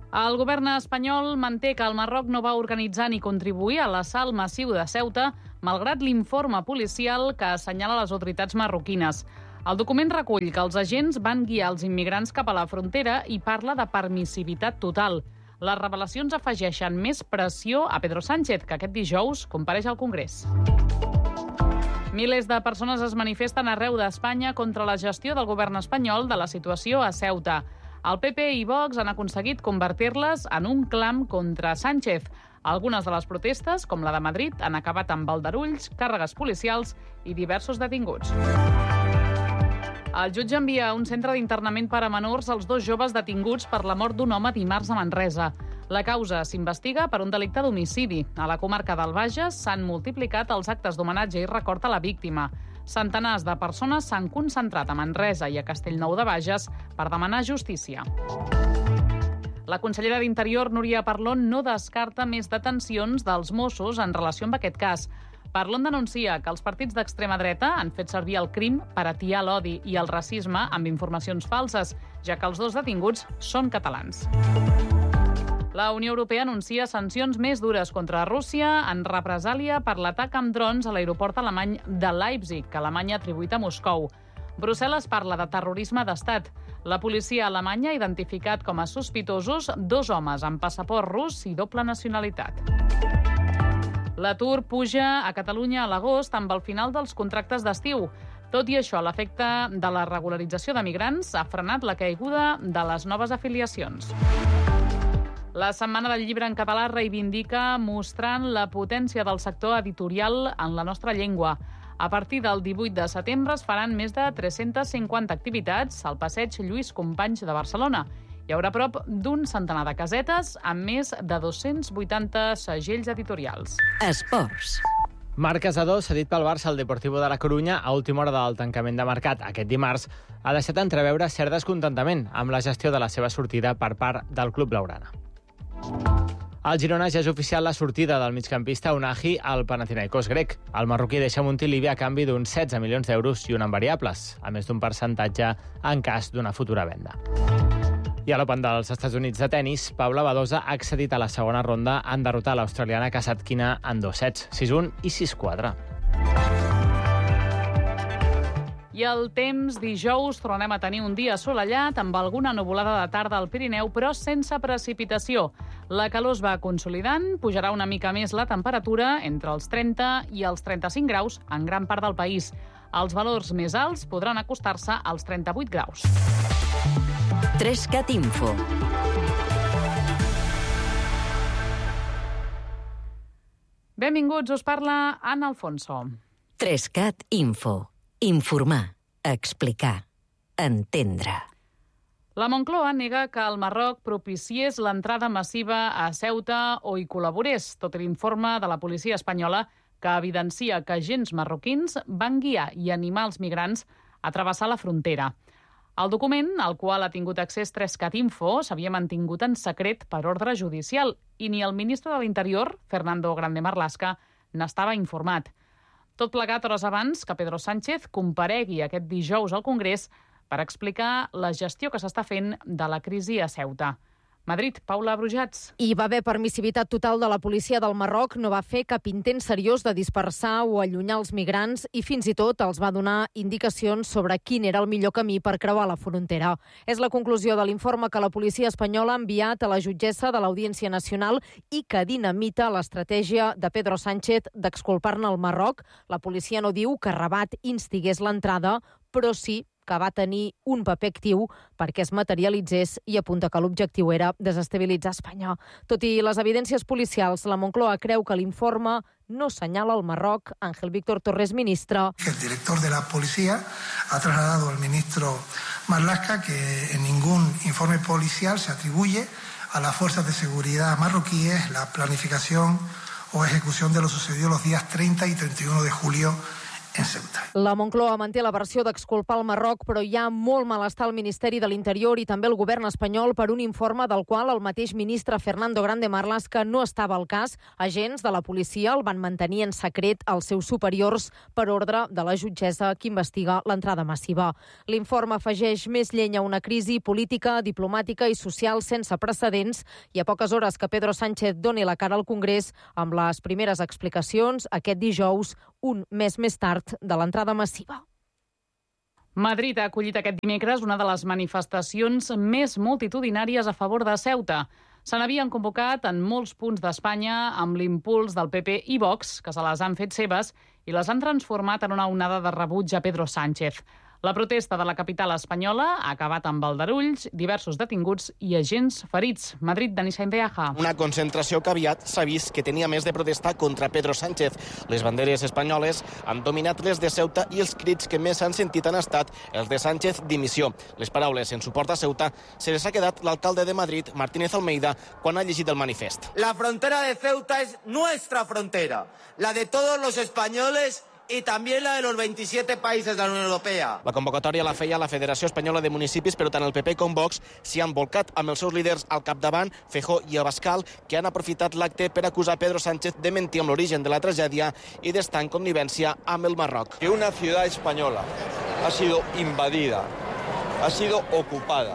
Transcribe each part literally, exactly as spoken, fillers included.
El govern espanyol manté que el Marroc no va organitzar ni contribuir a l'assalt massiu de Ceuta, malgrat l'informe policial que assenyala les autoritats marroquines. El document recull que els agents van guiar els immigrants cap a la frontera i parla de permissivitat total. Les revelacions afegeixen més pressió a Pedro Sánchez, que aquest dijous compareix al Congrés. Milers de persones es manifesten arreu d'Espanya contra la gestió del govern espanyol de la situació a Ceuta. El P P i Vox han aconseguit convertir-les en un clam contra Sánchez. Algunes de les protestes, com la de Madrid, han acabat amb aldarulls, càrregues policials i diversos detinguts. El jutge envia a un centre d'internament per a menors els dos joves detinguts per la mort d'un home dimarts a Manresa. La causa s'investiga per un delicte d'homicidi. A la comarca del Bages s'han multiplicat els actes d'homenatge i record a la víctima. Centenars de persones s'han concentrat a Manresa i a Castellnou de Bages per demanar justícia. La consellera d'Interior, Núria Parlon, no descarta més detencions dels Mossos en relació amb aquest cas. Parlon denuncia que els partits d'extrema dreta han fet servir el crim per atiar l'odi i el racisme amb informacions falses, ja que els dos detinguts són catalans. La Unió Europea anuncia sancions més dures contra Rússia en represàlia per l'atac amb drons a l'aeroport alemany de Leipzig, que Alemanya ha atribuït a Moscou. Brussel·les parla de terrorisme d'estat. La policia alemanya ha identificat com a sospitosos dos homes amb passaport rus i doble nacionalitat. L'atur puja a Catalunya a l'agost amb el final dels contractes d'estiu. Tot i això, l'efecte de la regularització de migrants ha frenat la caiguda de les noves afiliacions. La Setmana del Llibre en Català reivindica mostrant la potència del sector editorial en la nostra llengua. A partir del divuit de setembre es faran més de tres-centes cinquanta activitats al passeig Lluís Companys de Barcelona. Hi haurà prop d'un centenar de casetes amb més de dos-cents vuitanta segells editorials. Esports. Marc Casador, cedit pel Barça al Deportivo de la Corunya a última hora del tancament de mercat aquest dimarts, ha deixat entreveure cert descontentament amb la gestió de la seva sortida per part del club blaugrana. Al Girona ja és oficial la sortida del migcampista Unahi al Panathinaikos grec. El marroquí deixa Montilivi a canvi d'uns setze milions d'euros i un en variables, a més d'un percentatge en cas d'una futura venda. I a l'Open dels Estats Units de tennis, Paula Badosa ha accedit a la segona ronda en derrotar l'australiana Kasatkina en dos sets, sis un i sis quatre. I el temps, dijous, tornem a tenir un dia assolellat amb alguna nuvolada de tarda al Pirineu, però sense precipitació. La calor es va consolidant, pujarà una mica més la temperatura entre els trenta i els trenta-cinc graus en gran part del país. Els valors més alts podran acostar-se als trenta-vuit graus. Trescat Info. Benvinguts, us parla Anna Alfonso. Trescat Info. Informar, explicar, entendre. La Moncloa nega que el Marroc propiciés l'entrada massiva a Ceuta o hi col·laborés, tot i l'informe de la policia espanyola que evidencia que agents marroquins van guiar i animar els migrants a travessar la frontera. El document, al qual ha tingut accés Trescat Info, s'havia mantingut en secret per ordre judicial i ni el ministre de l'Interior, Fernando Grande Marlaska, n'estava informat. Tot plegat hores abans que Pedro Sánchez comparegui aquest dijous al Congrés per explicar la gestió que s'està fent de la crisi a Ceuta. Madrid, Paula Brujats. Hi va haver permissivitat total de la policia del Marroc, no va fer cap intent seriós de dispersar o allunyar els migrants i fins i tot els va donar indicacions sobre quin era el millor camí per creuar la frontera. És la conclusió de l'informe que la policia espanyola ha enviat a la jutgessa de l'Audiència Nacional i que dinamita l'estratègia de Pedro Sánchez d'exculpar-ne el Marroc. La policia no diu que Rabat instigués l'entrada, però sí que va tenir un paper actiu perquè es materialitzés i apunta que l'objectiu era desestabilitzar Espanya. Tot i les evidències policials, la Moncloa creu que l'informe no senyala el Marroc. Ángel Víctor Torres, ministre. El director de la policía ha trasladado al ministro Marlaska que en ningún informe policial se atribuye a las fuerzas de seguridad marroquíes la planificación o ejecución de lo sucedido los días treinta y treinta y uno de julio en Ceuta. La Moncloa manté la versió d'exculpar el Marroc, però hi ha molt malestar al Ministeri de l'Interior i també al govern espanyol per un informe del qual el mateix ministre Fernando Grande Marlaska no estava al cas. Agents de la policia el van mantenir en secret als seus superiors per ordre de la jutgessa que investiga l'entrada massiva. L'informe afegeix més llenya a una crisi política, diplomàtica i social sense precedents i a poques hores que Pedro Sánchez doni la cara al Congrés amb les primeres explicacions aquest dijous, un mes més tard de l'entrada massiva. Madrid ha acollit aquest dimecres una de les manifestacions més multitudinàries a favor de Ceuta. Se n'havien convocat en molts punts d'Espanya amb l'impuls del P P i Vox, que se les han fet seves i les han transformat en una onada de rebuig a Pedro Sánchez. La protesta de la capital espanyola ha acabat amb aldarulls, diversos detinguts i agents ferits. Madrid, Danisa Indeaja. Una concentració que aviat s'ha vist que tenia més de protesta contra Pedro Sánchez. Les banderes espanyoles han dominat les de Ceuta i els crits que més s'han sentit han estat els de Sánchez dimissió. Les paraules en suport a Ceuta se les ha quedat l'alcalde de Madrid, Martínez Almeida, quan ha llegit el manifest. La frontera de Ceuta es nuestra frontera, la de todos los españoles y también la de los veintisiete países de la Unión Europea. La convocatòria la feia la Federació Espanyola de Municipis, però tant el P P com Vox s'hi han volcat amb els seus líders al capdavant, Feijóo i Abascal, que han aprofitat l'acte per acusar Pedro Sánchez de mentir amb l'origen de la tragèdia i d'estar en connivència amb el Marroc. Que una ciudad española ha sido invadida, ha sido ocupada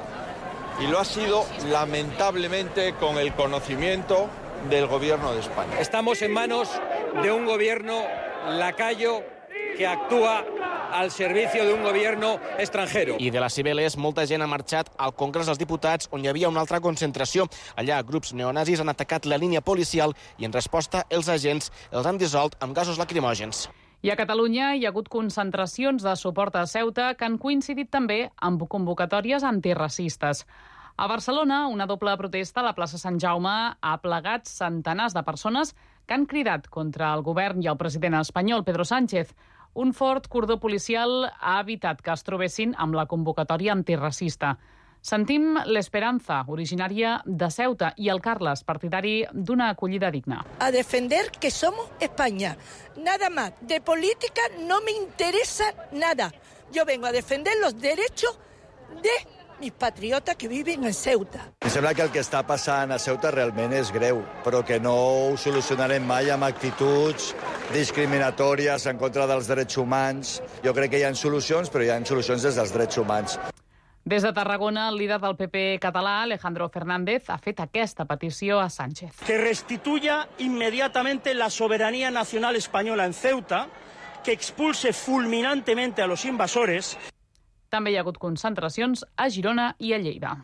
y lo ha sido lamentablemente con el conocimiento del gobierno de España. Estamos en manos de un gobierno lacayo que actúa al servicio de un gobierno extranjero. I de les Cibeles, molta gent ha marxat al Congrés dels Diputats, on hi havia una altra concentració. Allà, grups neonazis han atacat la línia policial i, en resposta, els agents els han dissolt amb gasos lacrimògens. I a Catalunya hi ha hagut concentracions de suport a Ceuta que han coincidit també amb convocatòries antiracistes. A Barcelona, una doble protesta a la plaça Sant Jaume ha plegat centenars de persones que han cridat contra el govern i el president espanyol, Pedro Sánchez. Un fort cordó policial ha evitat que es trobessin amb la convocatòria antiracista. Sentim l'Esperanza, originària de Ceuta, i el Carles, partidari d'una acollida digna. A defender que somos España. Nada más. De política no me interesa nada. Yo vengo a defender los derechos de mis patriotes que viven en Ceuta. Em sembla que el que està passant a Ceuta realment és greu, però que no ho solucionarem mai amb actituds discriminatòries en contra dels drets humans. Jo crec que hi ha solucions, però hi ha solucions des dels drets humans. Des de Tarragona, el líder del P P català, Alejandro Fernández, ha fet aquesta petició a Sánchez. Que restituya inmediatamente la soberanía nacional española en Ceuta, que expulse fulminantemente a los invasores. També hi ha hagut concentracions a Girona i a Lleida.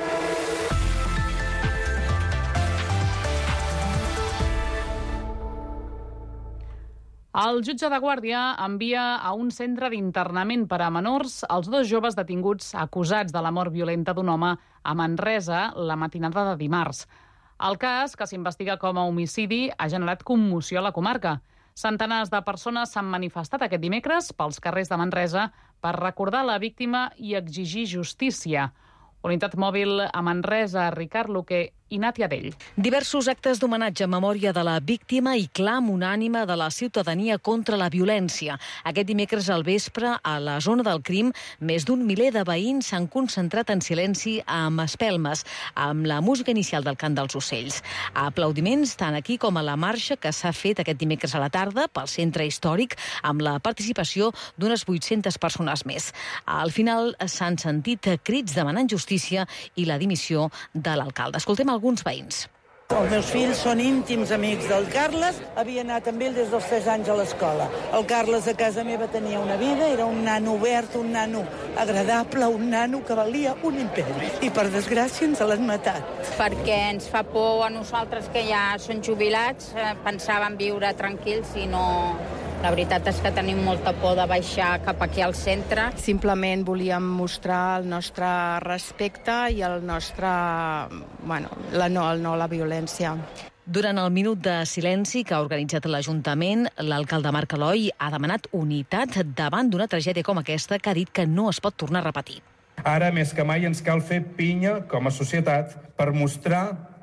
El jutge de Guàrdia envia a un centre d'internament per a menors els dos joves detinguts acusats de la mort violenta d'un home a Manresa la matinada de dimarts. El cas, que s'investiga com a homicidi, ha generat commoció a la comarca. Centenars de persones s'han manifestat aquest dimecres pels carrers de Manresa per recordar la víctima i exigir justícia. Unitat mòbil a Manresa, Ricard Luque i Nàtia Dell. Diversos actes d'homenatge en memòria de la víctima i clam unànime de la ciutadania contra la violència. Aquest dimecres al vespre, a la zona del crim, més d'un miler de veïns s'han concentrat en silenci amb espelmes, amb la música inicial del cant dels ocells. Aplaudiments tant aquí com a la marxa que s'ha fet aquest dimecres a la tarda pel centre històric, amb la participació d'unes vuit-centes persones més. Al final s'han sentit crits demanant justícia i la dimissió de l'alcalde. Escoltem alguns veïns. Els meus fills són íntims amics del Carles, havia anat amb ell des dels tres anys a l'escola. El Carles a casa meva tenia una vida, era un nano obert, un nano agradable, un nano que valia un imperi. I per desgràcia ens l'han matat. Perquè ens fa por a nosaltres que ja són jubilats, eh, pensàvem viure tranquils i no... La veritat és que tenim molta por de baixar cap aquí al centre. Simplement volíem mostrar el nostre respecte i el nostre, bueno, la no, el no a la violència. Durant el minut de silenci que ha organitzat l'Ajuntament, l'alcalde Marc Eloi ha demanat unitat davant d'una tragèdia com aquesta que ha dit que no es pot tornar a repetir. Ara, més que mai, ens cal fer pinya com a societat per mostrar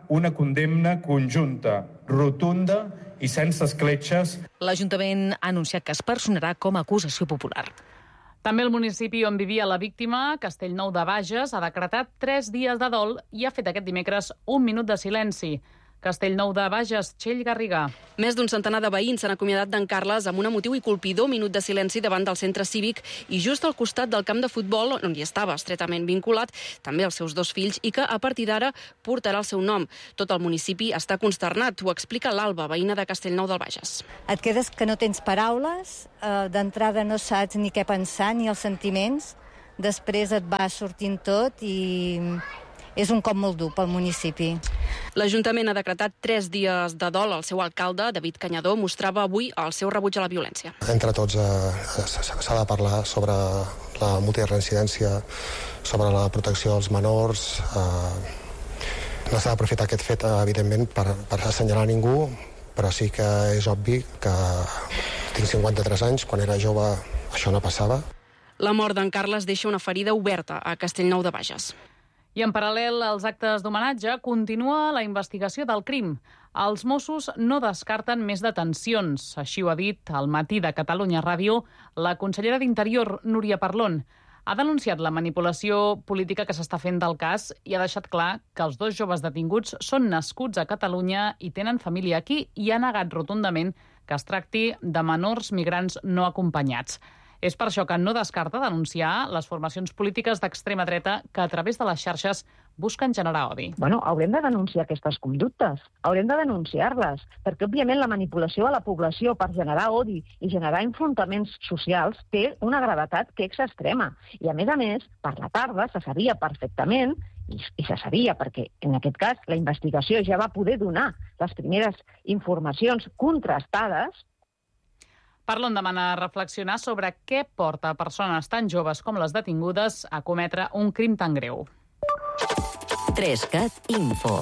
una condemna conjunta, rotunda i sense escletxes. L'Ajuntament ha anunciat que es personarà com a acusació popular. També el municipi on vivia la víctima, Castellnou de Bages, ha decretat tres dies de dol i ha fet aquest dimecres un minut de silenci. Castellnou de Bages, Txell Garrigà. Més d'un centenar de veïns s'han acomiadat d'en Carles amb un emotiu i colpidor minut de silenci davant del centre cívic i just al costat del camp de futbol on hi estava estretament vinculat també els seus dos fills i que a partir d'ara portarà el seu nom. Tot el municipi està consternat, ho explica l'Alba, veïna de Castellnou del Bages. Et quedes que no tens paraules, eh, d'entrada no saps ni què pensar ni els sentiments, després et va sortint tot i és un cop molt dur pel municipi. L'Ajuntament ha decretat tres dies de dol. El seu alcalde, David Canyadó, mostrava avui el seu rebuig a la violència. Entre tots eh, s'ha de parlar sobre la multireincidència, sobre la protecció dels menors. Eh, no s'ha d'aprofitar aquest fet, evidentment, per, per assenyalar ningú, però sí que és obvi que tinc cinquanta-tres anys, quan era jove això no passava. La mort d'en Carles deixa una ferida oberta a Castellnou de Bages. I en paral·lel als actes d'homenatge continua la investigació del crim. Els Mossos no descarten més detencions. Així ho ha dit al Matí de Catalunya Ràdio la consellera d'Interior, Núria Parlon. Ha denunciat la manipulació política que s'està fent del cas i ha deixat clar que els dos joves detinguts són nascuts a Catalunya i tenen família aquí i ha negat rotundament que es tracti de menors migrants no acompanyats. És per això que no descarta denunciar les formacions polítiques d'extrema dreta que a través de les xarxes busquen generar odi. Bueno, haurem de denunciar aquestes conductes, haurem de denunciar-les, perquè òbviament la manipulació de la població per generar odi i generar enfrontaments socials té una gravetat que és extrema. I a més a més, per la tarda se sabia perfectament, i, i se sabia perquè en aquest cas la investigació ja va poder donar les primeres informacions contrastades. Parlon demana reflexionar sobre què porta persones tan joves com les detingudes a cometre un crim tan greu. tres cat Info.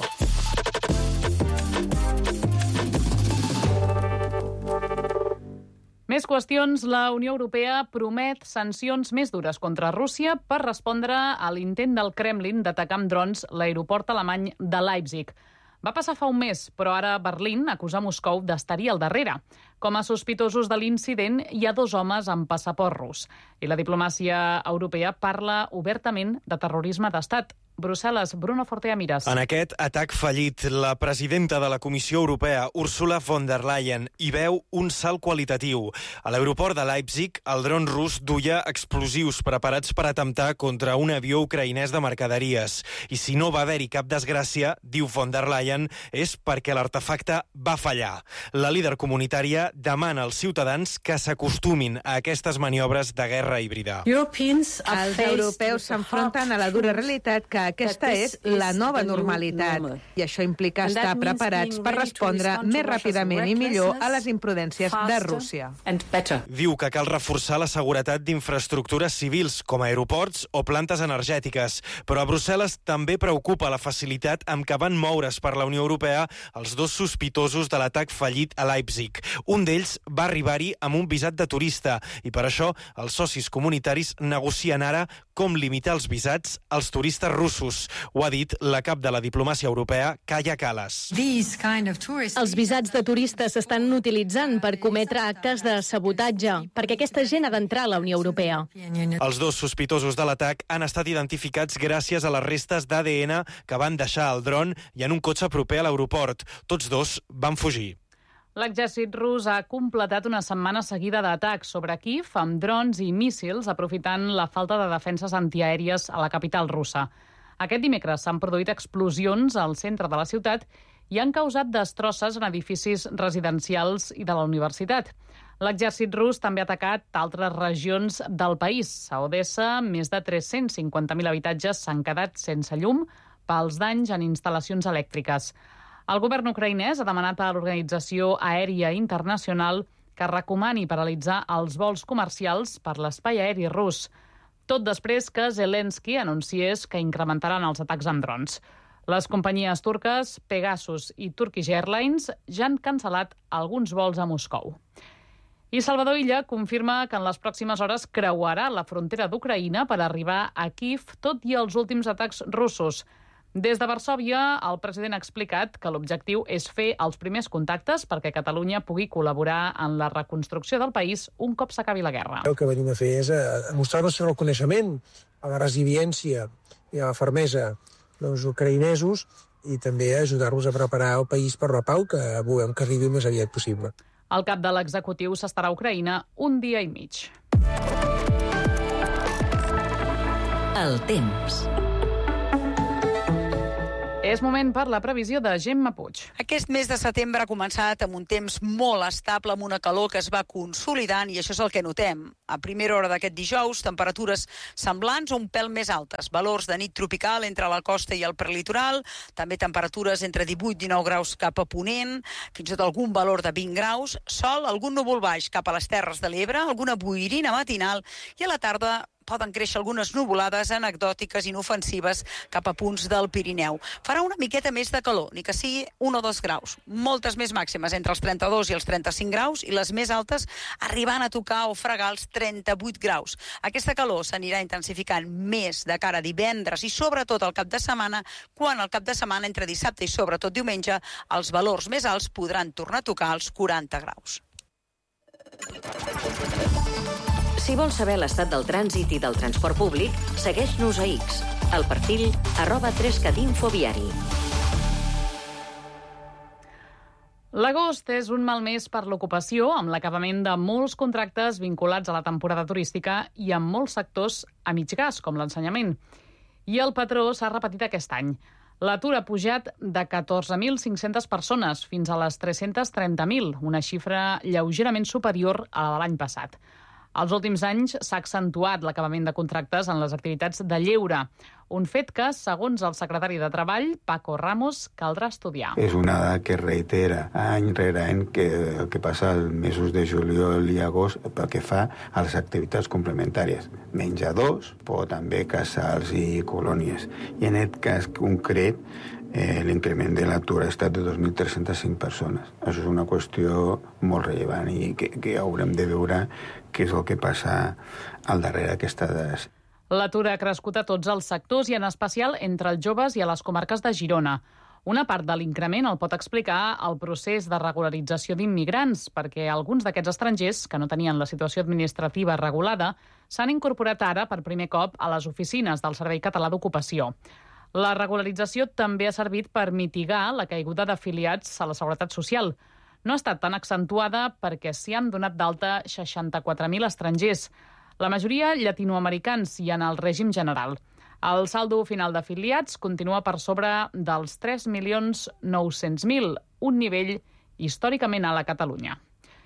Més qüestions. La Unió Europea promet sancions més dures contra Rússia per respondre a l'intent del Kremlin d'atacar amb drons l'aeroport alemany de Leipzig. Va passar fa un mes, però ara Berlín acusa Moscou d'estar-hi al darrere. Com a sospitosos de l'incident, hi ha dos homes amb passaport rus. I la diplomàcia europea parla obertament de terrorisme d'estat. Brussel·les, Bruno Fortea Miras. En aquest atac fallit, la presidenta de la Comissió Europea, Ursula von der Leyen, hi veu un salt qualitatiu. A l'aeroport de Leipzig, el dron rus duia explosius preparats per atemptar contra un avió ucraïnès de mercaderies. I si no va haver-hi cap desgràcia, diu von der Leyen, és perquè l'artefacte va fallar. La líder comunitària demana als ciutadans que s'acostumin a aquestes maniobres de guerra híbrida. Els europeus s'enfronten a la dura realitat que aquesta és la nova normalitat i això implica estar preparats per respondre més ràpidament i millor a les imprudències de Rússia. Diu que cal reforçar la seguretat d'infraestructures civils com aeroports o plantes energètiques, però a Brussel·les també preocupa la facilitat amb què van moure's per la Unió Europea els dos sospitosos de l'atac fallit a Leipzig. Un d'ells va arribar-hi amb un visat de turista i per això els socis comunitaris negocien ara com limitar els visats als turistes russos. Ho ha dit la cap de la diplomàcia europea, Kaja Kallas. Els visats de turistes s'estan utilitzant per cometre actes de sabotatge, perquè aquesta gent ha d'entrar a la Unió Europea. Els dos sospitosos de l'atac han estat identificats gràcies a les restes d'A D N que van deixar al dron i en un cotxe proper a l'aeroport. Tots dos van fugir. L'exèrcit rus ha completat una setmana seguida d'atacs sobre Kíev amb drons i míssils, aprofitant la falta de defenses antiaèries a la capital russa. Aquest dimecres s'han produït explosions al centre de la ciutat i han causat destrosses en edificis residencials i de la universitat. L'exèrcit rus també ha atacat altres regions del país. A Odessa, més de tres-cents cinquanta mil habitatges s'han quedat sense llum pels danys en instal·lacions elèctriques. El govern ucraïnès ha demanat a l'Organització Aèria Internacional que recomani paralitzar els vols comercials per l'espai aeri rus, tot després que Zelensky anunciés que incrementaran els atacs amb drons. Les companyies turques Pegasus i Turkish Airlines ja han cancel·lat alguns vols a Moscou. I Salvador Illa confirma que en les pròximes hores creuarà la frontera d'Ucraïna per arribar a Kíev, tot i els últims atacs russos. Des de Varsòvia, el president ha explicat que l'objectiu és fer els primers contactes perquè Catalunya pugui col·laborar en la reconstrucció del país un cop s'acabi la guerra. El que venim a fer és a mostrar el nostre reconeixement a la resiliència i a la fermesa dels ucraïnesos i també ajudar-los a preparar el país per la pau que volem que arribi el més aviat possible. El cap de l'executiu s'estarà a Ucraïna un dia i mig. El temps. És moment per la previsió de Gemma Puig. Aquest mes de setembre ha començat amb un temps molt estable, amb una calor que es va consolidant, i això és el que notem. A primera hora d'aquest dijous, temperatures semblants o un pèl més altes. Valors de nit tropical entre la costa i el prelitoral, també temperatures entre divuit i dinou graus cap a Ponent, fins i tot algun valor de vint graus, sol, algun núvol baix cap a les Terres de l'Ebre, alguna boirina matinal, i a la tarda poden créixer algunes nuvolades anecdòtiques inofensives cap a punts del Pirineu. Farà una miqueta més de calor, ni que sigui un o dos graus. Moltes més màximes entre els trenta-dos i els trenta-cinc graus i les més altes arribant a tocar o fregar els trenta-vuit graus. Aquesta calor s'anirà intensificant més de cara a divendres i sobretot al cap de setmana, quan al cap de setmana entre dissabte i sobretot diumenge els valors més alts podran tornar a tocar els quaranta graus. Si vols saber l'estat del trànsit i del transport públic, segueix-nos a X, al perfil arroba tres cat info viari. L'agost és un mal mes per l'ocupació, amb l'acabament de molts contractes vinculats a la temporada turística i amb molts sectors a mig gas, com l'ensenyament. I el patró s'ha repetit aquest any. L'atur ha pujat de catorze mil cinc-centes persones fins a les tres-cents trenta mil, una xifra lleugerament superior a la de l'any passat. Els últims anys s'ha accentuat l'acabament de contractes en les activitats de lleure, un fet que, segons el secretari de Treball, Paco Ramos, caldrà estudiar. És una dada que reitera any rere any que el que passa els mesos de juliol i agost pel que fa a les activitats complementàries. Menjadors, però també casals i colònies. I en aquest cas concret, eh, l'increment de l'atur ha estat de dos mil tres-cents cinc persones. Això és una qüestió molt rellevant i que, que haurem de veure què és el que passa al darrere d'aquestes dades. L'atur ha crescut a tots els sectors i en especial entre els joves i a les comarques de Girona. Una part de l'increment el pot explicar el procés de regularització d'immigrants, perquè alguns d'aquests estrangers, que no tenien la situació administrativa regulada, s'han incorporat ara per primer cop a les oficines del Servei Català d'Ocupació. La regularització també ha servit per mitigar la caiguda d'afiliats a la Seguretat Social. No ha estat tan accentuada perquè s'hi han donat d'alta seixanta-quatre mil estrangers, la majoria llatinoamericans i en el règim general. El saldo final d'afiliats continua per sobre dels tres milions nou-cents mil, un nivell històricament alt a Catalunya.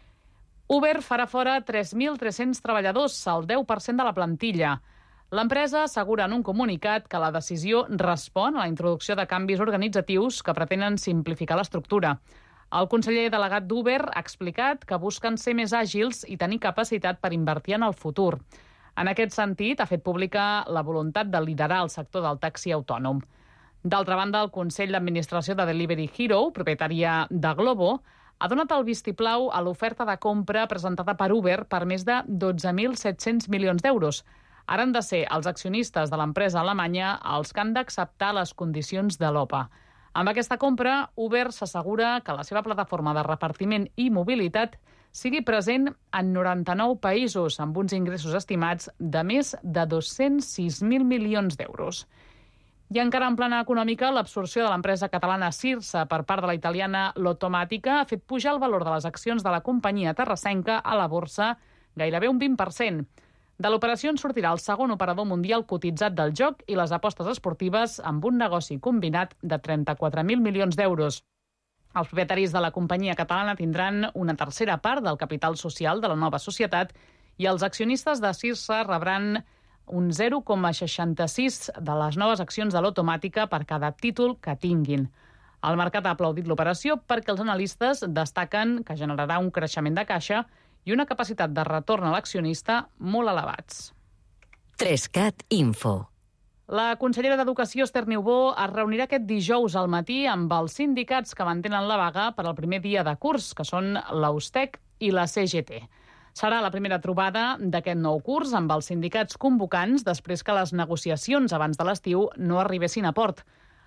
Uber farà fora tres mil tres-cents treballadors, el deu per cent de la plantilla. L'empresa assegura en un comunicat que la decisió respon a la introducció de canvis organitzatius que pretenen simplificar l'estructura. El conseller delegat d'Uber ha explicat que busquen ser més àgils i tenir capacitat per invertir en el futur. En aquest sentit, ha fet pública la voluntat de liderar el sector del taxi autònom. D'altra banda, el Consell d'Administració de Delivery Hero, propietària de Glovo, ha donat el vistiplau a l'oferta de compra presentada per Uber per més de dotze mil set-cents milions d'euros. Ara han de ser els accionistes de l'empresa alemanya els que han d'acceptar les condicions de l'O P A. Amb aquesta compra, Uber s'assegura que la seva plataforma de repartiment i mobilitat sigui present en noranta-nou països, amb uns ingressos estimats de més de dos-cents sis mil milions d'euros. I encara en plana econòmica, l'absorció de l'empresa catalana Cirsa per part de la italiana Lottomatica ha fet pujar el valor de les accions de la companyia terrassenca a la borsa gairebé un vint per cent. De l'operació en sortirà el segon operador mundial cotitzat del joc i les apostes esportives amb un negoci combinat de trenta-quatre mil milions d'euros. Els propietaris de la companyia catalana tindran una tercera part del capital social de la nova societat i els accionistes de Cirsa rebran un zero coma seixanta-sis de les noves accions de l'Automàtica per cada títol que tinguin. El mercat ha aplaudit l'operació perquè els analistes destaquen que generarà un creixement de caixa i una capacitat de retorn a l'accionista molt elevats. tres cat Info. La consellera d'Educació, Esther Niubó, es reunirà aquest dijous al matí amb els sindicats que mantenen la vaga per al primer dia de curs, que són l'Austec i la C G T. Serà la primera trobada d'aquest nou curs amb els sindicats convocants després que les negociacions abans de l'estiu no arribessin a port.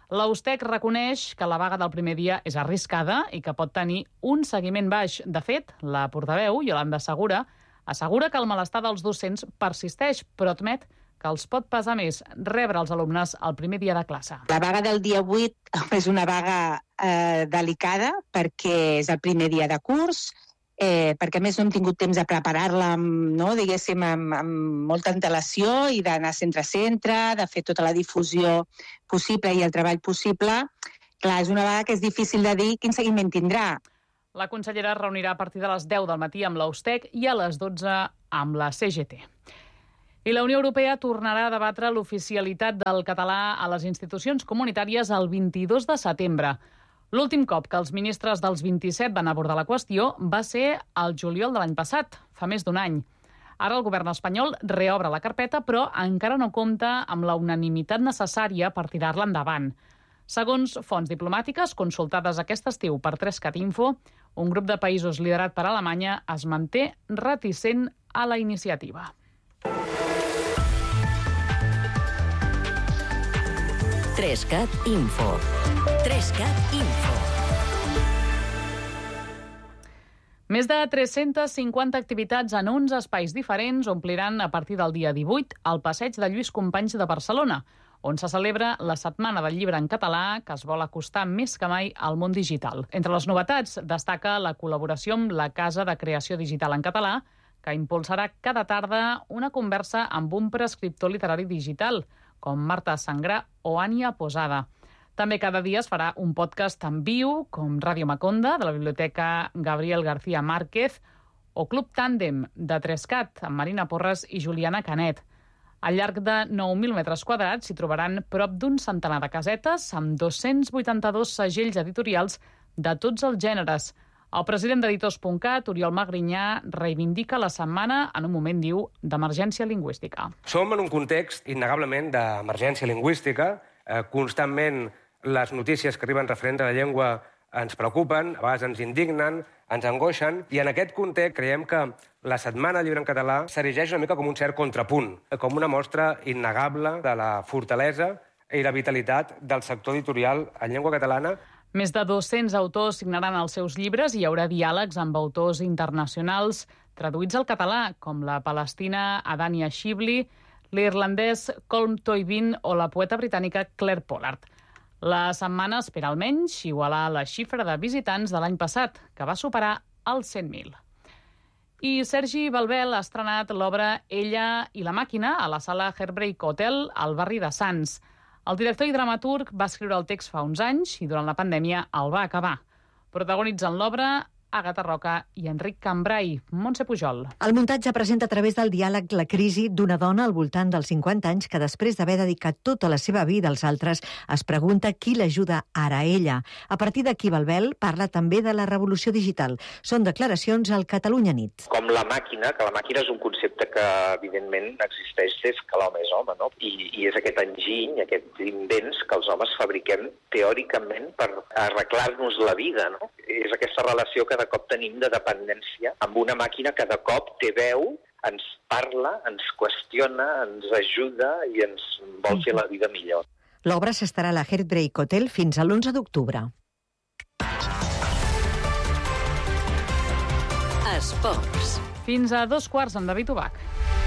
L'Austec reconeix que la vaga del primer dia és arriscada i que pot tenir un seguiment baix. De fet, la portaveu, Yolanda Segura, assegura que el malestar dels docents persisteix, però admet que els pot pesar més rebre els alumnes el primer dia de classe. La vaga del dia vuit és una vaga eh, delicada perquè és el primer dia de curs, eh, perquè a més no hem tingut temps de preparar-la, no, diguéssim, amb, amb molta antelació i d'anar centre a centre, de fer tota la difusió possible i el treball possible. Clar, és una vaga que és difícil de dir quin seguiment tindrà. La consellera es reunirà a partir de les deu del matí amb l'Austec i a les dotze amb la C G T. I la Unió Europea tornarà a debatre l'oficialitat del català a les institucions comunitàries el vint-i-dos de setembre. L'últim cop que els ministres dels vint-i-set van abordar la qüestió va ser el juliol de l'any passat, fa més d'un any. Ara el govern espanyol reobre la carpeta, però encara no compta amb la unanimitat necessària per tirar-la endavant. Segons fonts diplomàtiques consultades aquest estiu per tres cat info, un grup de països liderat per Alemanya es manté reticent a la iniciativa. tres cat info. tres cat info. Més de tres-centes cinquanta activitats en onze espais diferents ompliran a partir del dia divuit el passeig de Lluís Companys de Barcelona, on se celebra la Setmana del Llibre en Català, que es vol acostar més que mai al món digital. Entre les novetats destaca la col·laboració amb la Casa de Creació Digital en Català, que impulsarà cada tarda una conversa amb un prescriptor literari digital, com Marta Sangrà o Ània Posada. També cada dia es farà un podcast en viu, com Ràdio Maconda, de la Biblioteca Gabriel García Márquez, o Club Tàndem, de tres cat, amb Marina Porres i Juliana Canet. Al llarg de nou mil metres quadrats s'hi trobaran prop d'un centenar de casetes amb dos-cents vuitanta-dos segells editorials de tots els gèneres. El president d'Editors punt cat, Oriol Magrinyà, reivindica la setmana en un moment, diu, d'emergència lingüística. Som en un context innegablement d'emergència lingüística. Eh, constantment les notícies que arriben referents a la llengua ens preocupen, a vegades ens indignen, ens angoixen, i en aquest context creiem que la Setmana del Llibre en Català s'erigeix una mica com un cert contrapunt, com una mostra innegable de la fortalesa i la vitalitat del sector editorial en llengua catalana. Més de dos-cents autors signaran els seus llibres i hi haurà diàlegs amb autors internacionals traduïts al català, com la palestina Adania Shibli, l'irlandès Colm Toibin o la poeta britànica Claire Pollard. La setmana espera almenys igualar la xifra de visitants de l'any passat, que va superar els cent mil. I Sergi Balbel ha estrenat l'obra Ella i la màquina a la sala Heartbreak Hotel al barri de Sants. El director i dramaturg va escriure el text fa uns anys i durant la pandèmia el va acabar. Protagonitzen l'obra Àgata Roca i Enric Cambrai. Montse Pujol. El muntatge presenta a través del diàleg la crisi d'una dona al voltant dels cinquanta anys que després d'haver dedicat tota la seva vida als altres es pregunta qui l'ajuda ara a ella. A partir d'aquí Balbel parla també de la revolució digital. Són declaracions al Catalunya Nit. Com la màquina, que la màquina és un concepte que evidentment existeix des que l'home és home, no? I, i és aquest enginy, aquests invents que els homes fabriquem teòricament per arreglar-nos la vida, no? És aquesta relació que de cop tenim de dependència amb una màquina que de cop té veu, ens parla, ens qüestiona, ens ajuda i ens vol fer la vida millor. L'obra s'estarà a la Heartbreak Hotel fins a l'onze d'octubre. Esports. Fins a dos quarts amb David Ubach.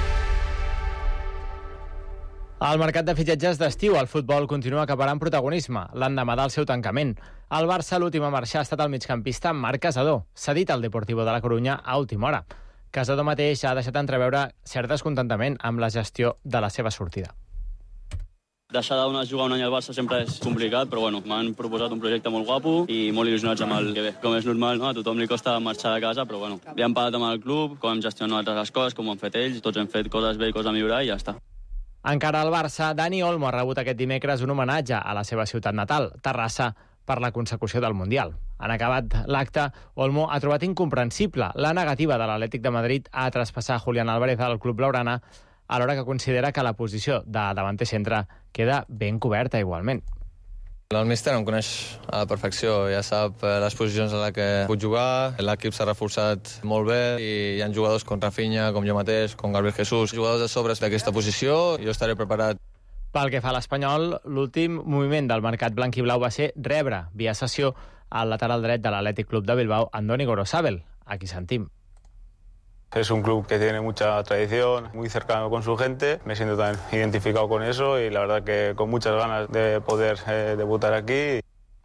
Al mercat de fitxatges d'estiu, el futbol continua acaparant protagonisme, l'endemà del seu tancament. Al Barça, l'últim a marxar ha estat el migcampista Marc Casadó, cedit al Deportivo de la Corunya a última hora. Casadó mateix ha deixat entreveure cert descontentament amb la gestió de la seva sortida. Deixar de jugar un any al Barça sempre és complicat, però bueno, m'han proposat un projecte molt guapo i molt il·lusionats amb el que ve. Com és normal, no? A tothom li costa marxar de casa, però bueno, li han parlat amb el club, com hem gestionat les coses, com ho han fet ells, tots hem fet coses bé i coses a millorar i ja està. Encara al Barça, Dani Olmo ha rebut aquest dimecres un homenatge a la seva ciutat natal, Terrassa, per la consecució del Mundial. En acabat l'acte, Olmo ha trobat incomprensible la negativa de l'Atlètic de Madrid a traspassar Julián Álvarez al club blaugrana, alhora que considera que la posició de davanter centre queda ben coberta igualment. El míster em coneix a la perfecció, ja sap les posicions en les que puc jugar, l'equip s'ha reforçat molt bé i hi ha jugadors com Rafinha, com jo mateix, com Gabriel Jesús, jugadors de sobres d'aquesta posició, jo estaré preparat. Pel que fa a l'Espanyol, l'últim moviment del mercat blanquiblau va ser rebre, via sessió, al lateral dret de l'Atlètic Club de Bilbao, Andoni Gorosabel. Aquí sentim. Es un club que tiene mucha tradición, muy cercano con su gente. Me siento tan identificado con eso y la verdad que con muchas ganas de poder eh, debutar aquí.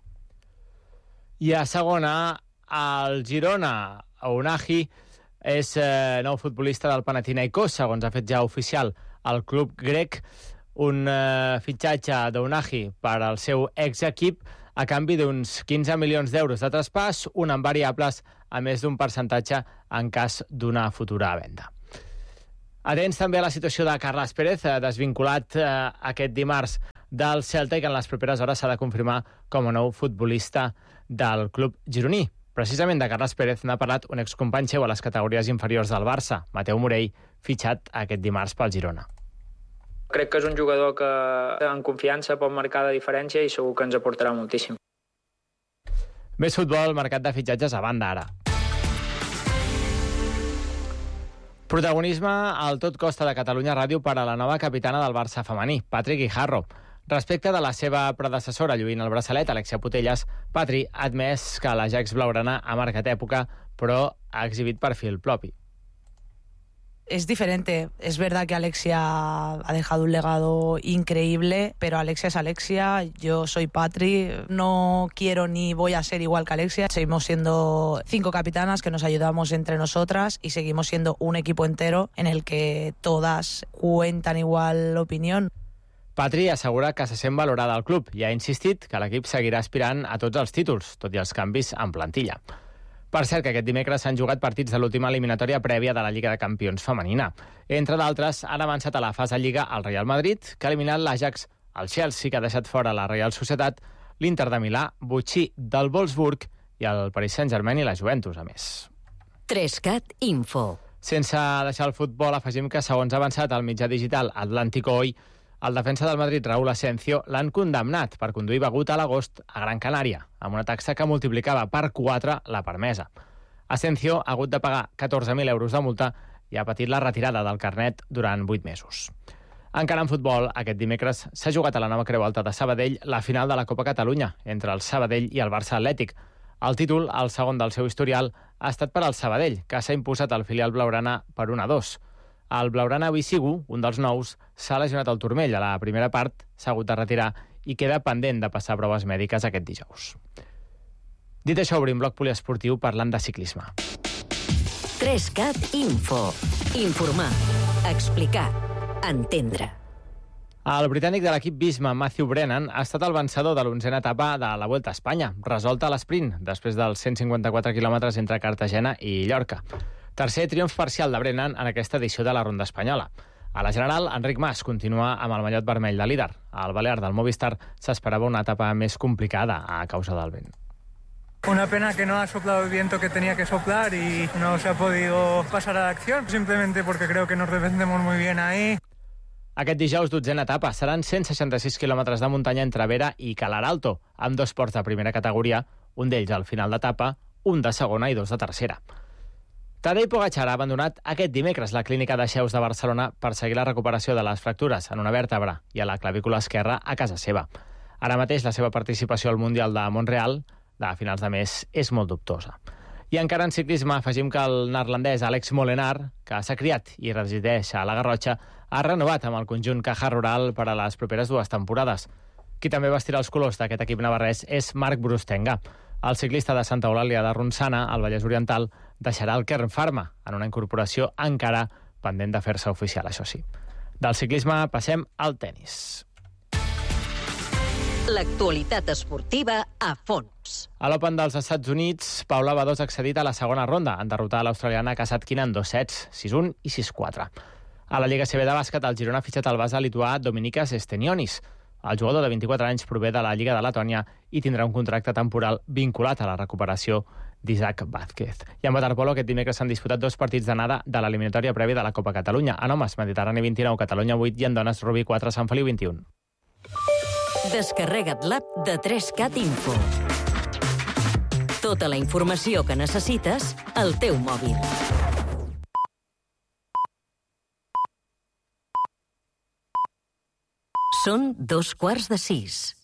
I a segona, el Girona, Ounahi, és eh, nou futbolista del Panathinaikos, segons ha fet ja oficial el club grec, un eh, fitxatge d'Ounahi per al seu exequip a canvi d'uns quinze milions d'euros de traspàs, un en variables, a més d'un percentatge en cas d'una futura venda. Atents també a la situació de Carles Pérez, desvinculat eh, aquest dimarts del Celta i que en les properes hores s'ha de confirmar com a nou futbolista del club gironí. Precisament de Carles Pérez n'ha parlat un excompany seu a les categories inferiors del Barça, Mateu Morell, fitxat aquest dimarts pel Girona. Crec que és un jugador que en confiança pot marcar la diferència i segur que ens aportarà moltíssim. Més futbol, mercat de fitxatges a banda ara. Protagonisme al Tot Costa de Catalunya Ràdio per a la nova capitana del Barça femení, Patri Guijarro. Respecte de la seva predecessora lluint el braçalet, Alexia Putellas, Patri ha admès que l'Ajax blaugrana ha marcat època, però ha exhibit perfil propi. Es diferente. Es verdad que Alexia ha dejado un legado increíble, pero Alexia es Alexia, yo soy Patri, no quiero ni voy a ser igual que Alexia. Seguimos siendo cinco capitanas que nos ayudamos entre nosotras y seguimos siendo un equipo entero en el que todas cuentan igual opinión. Patri assegura que se sent valorada al club i ha insistit que l'equip seguirà aspirant a tots els títols, tot i els canvis en plantilla. Per cert, que aquest dimecres s'han jugat partits de l'última eliminatòria prèvia de la Lliga de Campions femenina. Entre d'altres, han avançat a la fase Lliga el Real Madrid, que ha eliminat l'Ajax, el Chelsea, que ha deixat fora la Real Societat, l'Inter de Milà, Butxí del Wolfsburg i el Paris Saint-Germain i la Juventus, a més. Trescat Info. Sense deixar el futbol, afegim que, segons ha avançat el mitjà digital Atlántico Hoy, el defensa del Madrid, Raúl Asensio, l'han condemnat per conduir begut a l'agost a Gran Canària, amb una taxa que multiplicava per quatre la permesa. Asensio ha hagut de pagar catorze mil euros de multa i ha patit la retirada del carnet durant vuit mesos. Encara en futbol, aquest dimecres s'ha jugat a la nova Creu Alta de Sabadell la final de la Copa Catalunya entre el Sabadell i el Barça Atlètic. El títol, el segon del seu historial, ha estat per al Sabadell, que s'ha imposat al filial blaugrana per un a dos. El blaugrana Bisigu, un dels nous, s'ha lesionat el turmell. A la primera part s'ha hagut de retirar i queda pendent de passar proves mèdiques aquest dijous. Dit això, obrim bloc poliesportiu parlant de ciclisme. Trescat Info. Informar. Explicar. Entendre. El britànic de l'equip Visma, Matthew Brennan, ha estat el vencedor de l'onzena etapa de la Vuelta a Espanya, resolta a l'esprint, després dels cent cinquanta-quatre quilòmetres entre Cartagena i Llorca. Tercer triomf parcial de Brennan en aquesta edició de la Ronda Espanyola. A la general, Enric Mas continua amb el mallot vermell de líder. Al Balear del Movistar s'esperava una etapa més complicada a causa del vent. Una pena que no ha soplado el viento que tenía que soplar y no se ha podido pasar a la acción, simplemente porque creo que nos defendemos muy bien ahí. Aquest dijous, dotzena etapa, seran cent seixanta-sis quilòmetres de muntanya entre Vera i Calaralto, amb dos ports de primera categoria, un d'ells al final d'etapa, un de segona i dos de tercera. Tadej Pogačar ha abandonat aquest dimecres la clínica de Xeus de Barcelona per seguir la recuperació de les fractures en una vèrtebra i a la clavícula esquerra a casa seva. Ara mateix la seva participació al Mundial de Montreal de finals de mes és molt dubtosa. I encara en ciclisme afegim que el neerlandès Alex Molenaar, que s'ha criat i resideix a la Garrotxa, ha renovat amb el conjunt Caja Rural per a les properes dues temporades. Qui també vestirà els colors d'aquest equip navarrès és Marc Brustenga. El ciclista de Santa Eulàlia de Ronçana, al Vallès Oriental, deixarà el Kern Pharma en una incorporació encara pendent de fer-se oficial, això sí. Del ciclisme passem al tennis. L'actualitat esportiva a fons. A l'Open dels Estats Units, Paula Badosa ha accedit a la segona ronda en derrotar l'australiana Kasatkina en dos sets, sis un i sis quatre. A la Lliga A C B de bàsquet, el Girona ha fitxat el base lituà Dominikas Stenionis. El jugador de vint-i-quatre anys prové de la Lliga de Letònia i tindrà un contracte temporal vinculat a la recuperació d'Isaac Vázquez. I en waterpolo aquest dimecres s'han disputat dos partits d'anada de l'eliminatòria prèvia de la Copa Catalunya. En homes, Mediterrani vint-i-nou, Catalunya vuit i en dones, Rubí quatre, Sant Feliu vint-i-un. Descarrega't l'app de trescat Info. Tota la informació que necessites al teu mòbil. Són dos quarts de sis.